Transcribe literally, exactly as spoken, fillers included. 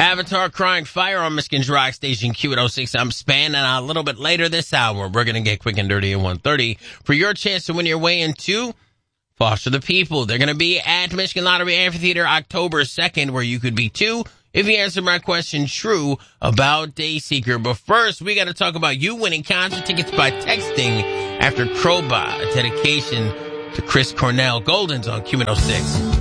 Avatar Crying Fire on Michigan's Rock Station Q at oh six. I'm Span, and a little bit later this hour, we're going to get quick and dirty at one thirty for your chance to win your way into Foster the People. They're going to be at Michigan Lottery Amphitheater October second, where you could be two if you answer my question true about Dayseeker. But first, we got to talk about you winning concert tickets by texting after Crowbar, a dedication to Chris Cornell. Golden's on Q at oh six.